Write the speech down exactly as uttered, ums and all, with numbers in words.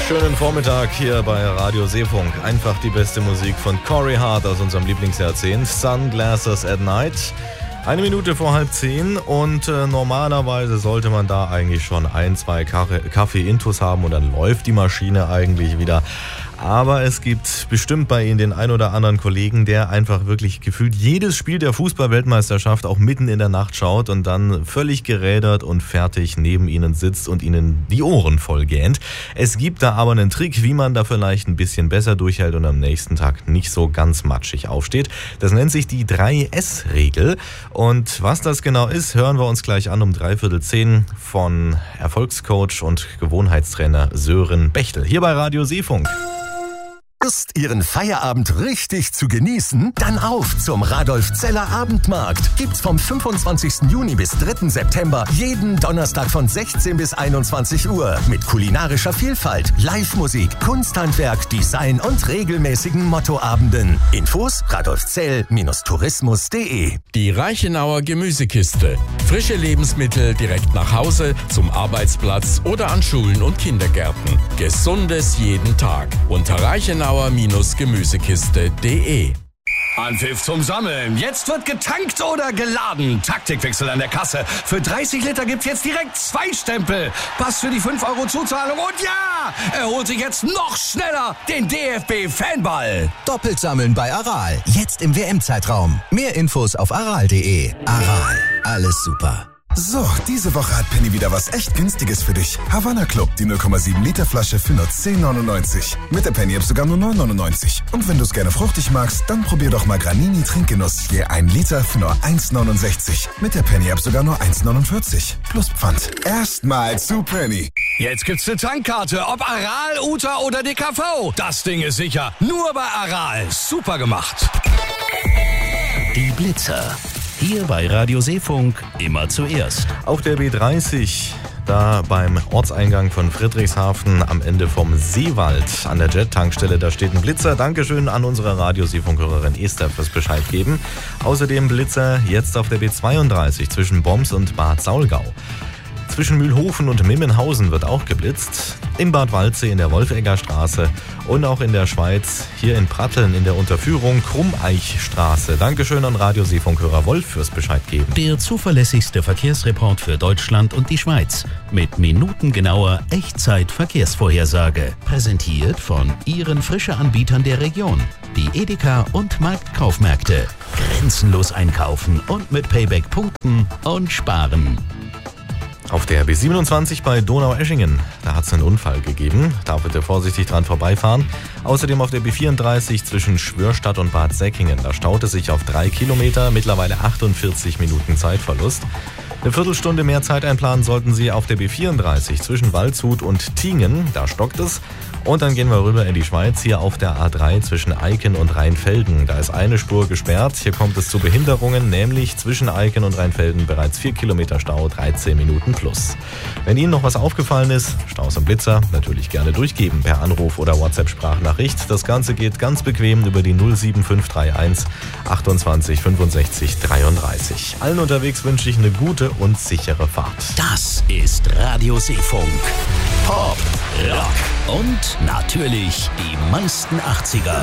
Schönen Vormittag hier bei Radio Seefunk. Einfach die beste Musik von Corey Hart aus unserem Lieblingsjahrzehnt, Sunglasses at Night. Eine Minute vor halb zehn und äh, normalerweise sollte man da eigentlich schon ein, zwei Kaffee-Intus haben und dann läuft die Maschine eigentlich wieder. Aber es gibt bestimmt bei Ihnen den ein oder anderen Kollegen, der einfach wirklich gefühlt jedes Spiel der Fußball-Weltmeisterschaft auch mitten in der Nacht schaut und dann völlig gerädert und fertig neben Ihnen sitzt und Ihnen die Ohren voll gähnt. Es gibt da aber einen Trick, wie man da vielleicht ein bisschen besser durchhält und am nächsten Tag nicht so ganz matschig aufsteht. Das nennt sich die drei S Regel. Und was das genau ist, hören wir uns gleich an um dreiviertel zehn von Erfolgscoach und Gewohnheitstrainer Sören Bechtel hier bei Radio Seefunk. Lust, Ihren Feierabend richtig zu genießen? Dann auf zum Radolf-Zeller Abendmarkt. Gibt's vom fünfundzwanzigsten Juni bis dritten September jeden Donnerstag von sechzehn bis einundzwanzig Uhr mit kulinarischer Vielfalt, Live-Musik, Kunsthandwerk, Design und regelmäßigen Mottoabenden. Infos radolfzell Tourismus punkt de. Die Reichenauer Gemüsekiste. Frische Lebensmittel direkt nach Hause, zum Arbeitsplatz oder an Schulen und Kindergärten. Gesundes jeden Tag. Unter reichenauer Gemüsekiste punkt de. Anpfiff zum Sammeln. Jetzt wird getankt oder geladen. Taktikwechsel an der Kasse. Für dreißig Liter gibt's jetzt direkt zwei Stempel. Pass für die fünf Euro Zuzahlung und ja, er holt sich jetzt noch schneller den D F B-Fanball. Doppelt sammeln bei Aral. Jetzt im W M-Zeitraum. Mehr Infos auf aral punkt de. Aral. Alles super. So, diese Woche hat Penny wieder was echt Günstiges für dich. Havanna Club, die null Komma sieben Liter Flasche für nur zehn neunundneunzig. Mit der Penny-App sogar nur neun neunundneunzig. Und wenn du es gerne fruchtig magst, dann probier doch mal Granini Trinkgenuss. Je ein Liter für nur eins neunundsechzig. Mit der Penny-App sogar nur eins neunundvierzig. Plus Pfand. Erstmal zu Penny. Jetzt gibt's eine Tankkarte, ob Aral, Uta oder D K V. Das Ding ist sicher. Nur bei Aral. Super gemacht. Die Blitzer. Hier bei Radio Seefunk immer zuerst. Auf der B dreißig, da beim Ortseingang von Friedrichshafen am Ende vom Seewald an der Jet-Tankstelle, da steht ein Blitzer. Dankeschön an unsere Radio Seefunk-Hörerin Esther fürs Bescheid geben. Außerdem Blitzer jetzt auf der B zweiunddreißig zwischen Boms und Bad Saulgau. Zwischen Mühlhofen und Mimmenhausen wird auch geblitzt. In Bad Waldsee in der Wolfegger Straße und auch in der Schweiz, hier in Pratteln in der Unterführung Krummeichstraße. Dankeschön an Radio Seefunk-Hörer Wolf fürs Bescheid geben. Der zuverlässigste Verkehrsreport für Deutschland und die Schweiz. Mit minutengenauer Echtzeit-Verkehrsvorhersage. Präsentiert von Ihren Frische-Anbietern der Region. Die Edeka und Marktkaufmärkte. Grenzenlos einkaufen und mit Payback punkten und sparen. Auf der B siebenundzwanzig bei Donaueschingen, da hat es einen Unfall gegeben. Da bitte vorsichtig dran vorbeifahren. Außerdem auf der B vierunddreißig zwischen Schwörstadt und Bad Säckingen. Da staut es sich auf drei Kilometer, mittlerweile achtundvierzig Minuten Zeitverlust. Eine Viertelstunde mehr Zeit einplanen sollten Sie auf der B vierunddreißig zwischen Waldshut und Tiengen. Da stockt es. Und dann gehen wir rüber in die Schweiz, hier auf der A drei zwischen Eiken und Rheinfelden. Da ist eine Spur gesperrt. Hier kommt es zu Behinderungen, nämlich zwischen Eiken und Rheinfelden bereits vier Kilometer Stau, dreizehn Minuten plus. Wenn Ihnen noch was aufgefallen ist, Staus und Blitzer, natürlich gerne durchgeben per Anruf oder WhatsApp-Sprachnachricht. Das Ganze geht ganz bequem über die null sieben fünf drei eins achtundzwanzig fünfundsechzig dreiunddreißig. Allen unterwegs wünsche ich eine gute und sichere Fahrt. Das ist Radio Seefunk. Pop, Rock und natürlich die meisten achtziger.